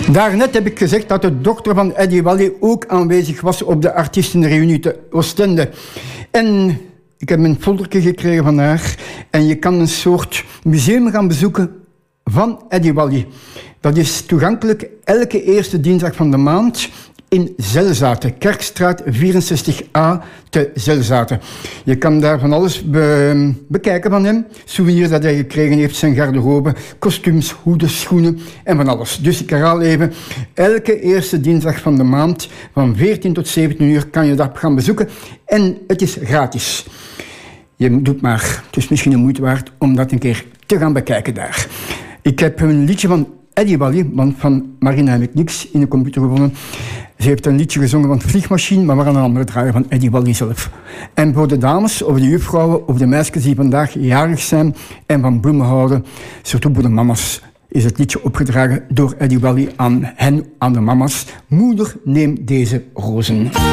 Daarnet heb ik gezegd dat de dochter van Eddie Wally ook aanwezig was op de artiestenreunie te Oostende. En ik heb een foldertje gekregen van haar. En je kan een soort museum gaan bezoeken van Eddie Wally. Dat is toegankelijk elke eerste dinsdag van de maand in Zelzaten, Kerkstraat 64A te Zelzaten. Je kan daar van alles bekijken van hem. Souvenirs dat hij gekregen heeft, zijn garderobe, kostuums, hoeden, schoenen en van alles. Dus ik herhaal even, elke eerste dinsdag van de maand van 14 tot 17 uur kan je dat gaan bezoeken. En het is gratis. Je doet maar, het is misschien een moeite waard om dat een keer te gaan bekijken daar. Ik heb een liedje van Eddie Wally, want van Marina heb ik niks in de computer gevonden. Ze heeft een liedje gezongen van Vliegmachine, maar we gaan een andere draaien van Eddie Wally zelf. En voor de dames, of de juffrouwen, of de meisjes die vandaag jarig zijn en van bloemen houden, surtout voor de mama's, is het liedje opgedragen door Eddie Wally aan hen, aan de mama's. Moeder, neem deze rozen.